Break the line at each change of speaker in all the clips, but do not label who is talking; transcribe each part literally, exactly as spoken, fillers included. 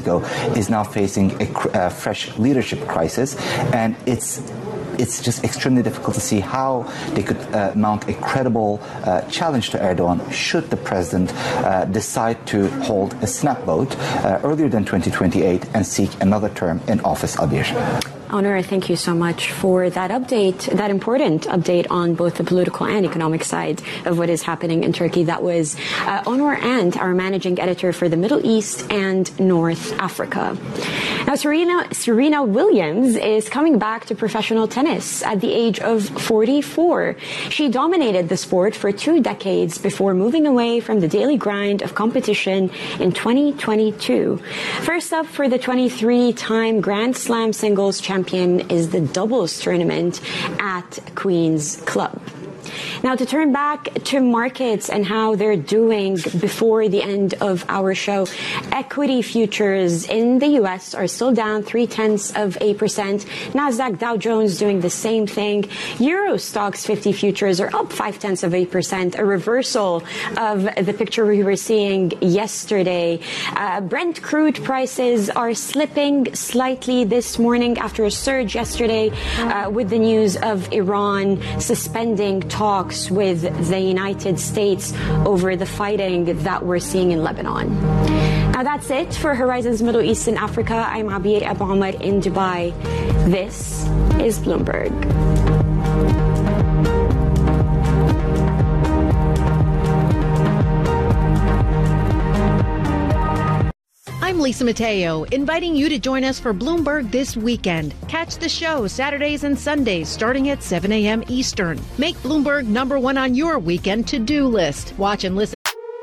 ago, is now facing a uh, fresh leadership crisis, and it's it's just extremely difficult to see how they could uh, mount a credible uh, challenge to Erdogan should the president uh, decide to hold a snap vote uh, earlier than twenty twenty-eight and seek another term in office, Albir.
Onur, thank you so much for that update, that important update on both the political and economic side of what is happening in Turkey. That was uh, Onur Ant, our managing editor for the Middle East and North Africa. Now, Serena, Serena Williams is coming back to professional tennis at the age of forty-four. She dominated the sport for two decades before moving away from the daily grind of competition in twenty twenty-two. First up for the twenty-three-time Grand Slam singles champion is the doubles tournament at Queen's Club. Now, to turn back to markets and how they're doing before the end of our show, equity futures in the U S are still down three-tenths of a percent. Nasdaq Dow Jones doing the same thing. Euro Stoxx fifty futures are up five-tenths of a percent, a reversal of the picture we were seeing yesterday. Uh, Brent crude prices are slipping slightly this morning after a surge yesterday uh, with the news of Iran suspending talks with the United States over the fighting that we're seeing in Lebanon. Now that's it for Horizons Middle East and Africa. I'm Abir Abu Omar in Dubai. This is Bloomberg.
I'm Lisa Mateo, inviting you to join us for Bloomberg This Weekend. Catch the show Saturdays and Sundays starting at seven a.m. Eastern. Make Bloomberg number one on your weekend to-do list. Watch and listen.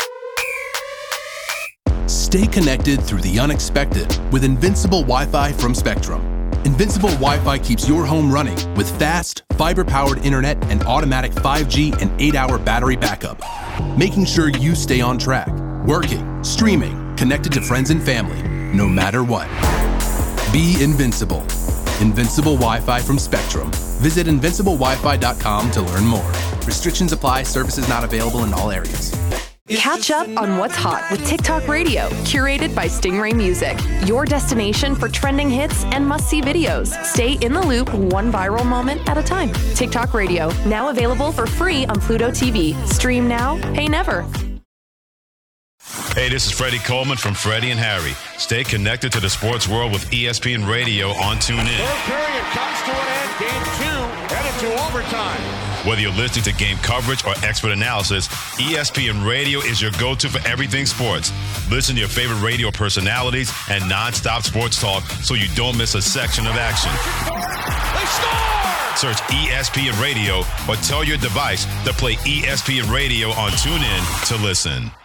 Stay connected through the unexpected with Invincible Wi-Fi from Spectrum. Invincible Wi-Fi keeps your home running with fast, fiber-powered internet and automatic five G and eight-hour battery backup, making sure you stay on track, working, streaming, connected to friends and family, no matter what. Be invincible. Invincible Wi-Fi from Spectrum. Visit invincible wi fi dot com to learn more. Restrictions apply. Services not available in all areas.
Catch up on what's hot with TikTok Radio, curated by Stingray Music. Your destination for trending hits and must-see videos. Stay in the loop one viral moment at a time. TikTok Radio, now available for free on Pluto T V. Stream now, pay never.
Hey, this is Freddie Coleman from Freddie and Harry. Stay connected to the sports world with E S P N Radio on TuneIn.
Third period comes to an end. Game two headed to overtime.
Whether you're listening to game coverage or expert analysis, E S P N Radio is your go-to for everything sports. Listen to your favorite radio personalities and nonstop sports talk so you don't miss a section of action.
They score!
Search E S P N Radio or tell your device to play E S P N Radio on TuneIn to listen.